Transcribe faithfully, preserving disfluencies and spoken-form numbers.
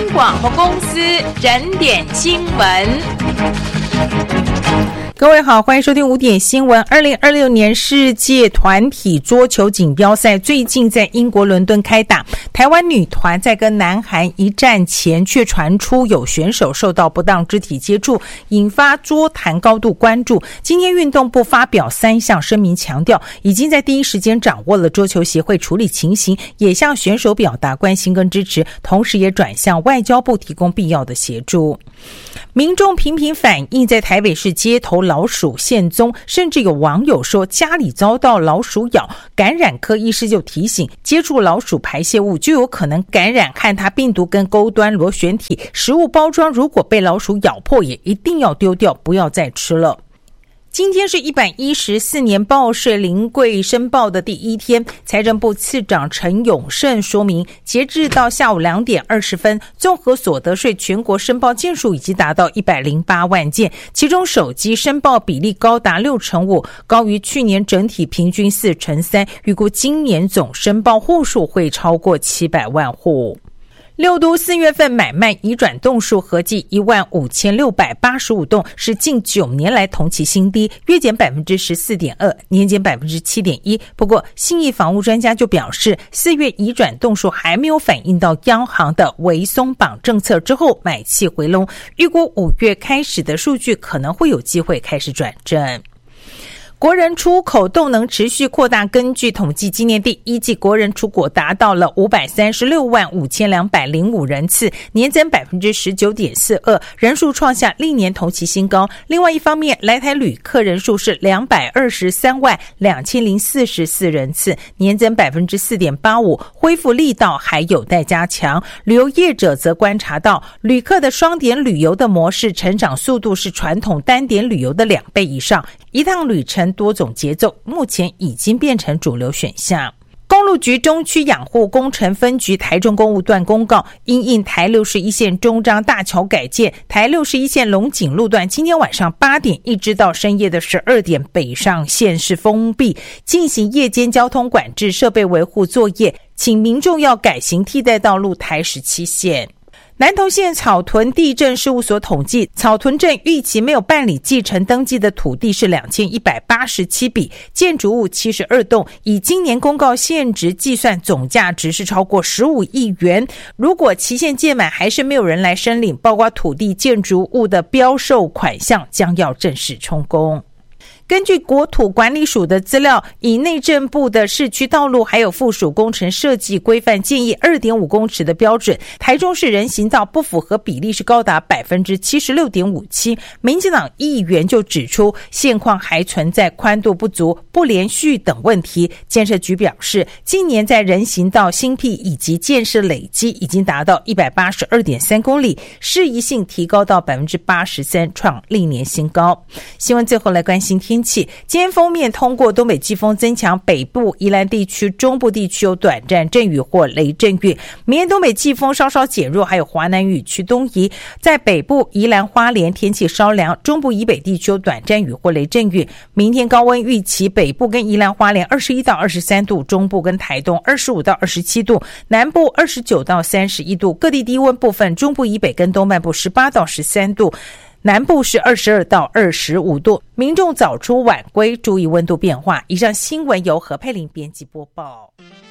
广播公司整点新闻。 各位好，欢迎收听五点新闻。二零二六年世界团体桌球锦标赛最近在英国伦敦开打，台湾女团在跟南韩一战前却传出有选手受到不当肢体接触，引发桌坛高度关注。今天运动部发表三项声明，强调已经在第一时间掌握了桌球协会处理情形，也向选手表达关心跟支持，同时也转向外交部提供必要的协助。民众频频反映在台北市街头老鼠现踪，甚至有网友说家里遭到老鼠咬，感染科医师就提醒，接触老鼠排泄物就有可能感染汉他病毒跟钩端螺旋体，食物包装如果被老鼠咬破也一定要丢掉，不要再吃了。今天是一百一十四年报税临柜申报的第一天，财政部次长陈永胜说明，截至到下午两点二十分，综合所得税全国申报件数已经达到一百零八万件，其中手机申报比例高达六成五，高于去年整体平均四成三，预估今年总申报户数会超过七百万户。六都四月份买卖移转栋数合计一万五千六百八十五栋，是近九年来同期新低，月减 百分之十四点二， 年减 百分之七点一。 不过信义房屋专家就表示，四月移转栋数还没有反映到央行的微松绑政策之后买气回笼，预估五月开始的数据可能会有机会开始转正。国人出口动能持续扩大，根据统计，今年第一季国人出口达到了五百三十六万五千两百零五人次，年增 百分之十九点四二， 人数创下历年同期新高。另外一方面，来台旅客人数是两百二十三万两千零四十四人次，年增 百分之四点八五， 恢复力道还有待加强。旅游业者则观察到，旅客的双点旅游的模式成长速度是传统单点旅游的两倍以上，一趟旅程多种节奏，目前已经变成主流选项。公路局中区养护工程分局台中公务段公告，因应台六十一线中彰大桥改建，台六十一线龙井路段今天晚上八点一直到深夜的十二点，北上线是封闭，进行夜间交通管制设备维护作业，请民众要改行替代道路台十七线。南投县草屯地政事务所统计，草屯镇预期没有办理继承登记的土地是两千一百八十七笔，建筑物七十二栋，以今年公告现值计算，总价值是超过十五亿元。如果期限届满还是没有人来申领，包括土地建筑物的标售款项将要正式充公。根据国土管理署的资料，以内政部的市区道路还有附属工程设计规范建议 二点五公尺的标准，台中市人行道不符合比例是高达 百分之七十六点五七。 民进党议员就指出，现况还存在宽度不足、不连续等问题。建设局表示，近年在人行道新辟以及建设累积已经达到 一百八十二点三公里，适宜性提高到 百分之八十三， 创历年新高。新闻最后来关心天气，今天锋面通过东北季风增强，北部宜兰地区、中部地区有短暂阵雨或雷阵雨。明天东北季风稍稍减弱，还有华南雨区东移，在北部宜兰花莲天气稍凉，中部以北地区有短暂雨或雷阵雨。明天高温预期，北部跟宜兰花莲二十一到二十三度，中部跟台东二十五到二十七度，南部二十九到三十一度。各地低温部分，中部以北跟东半部十八到十三度，南部是二十二到二十五度，民众早出晚归，注意温度变化。以上新闻由何佩玲编辑播报。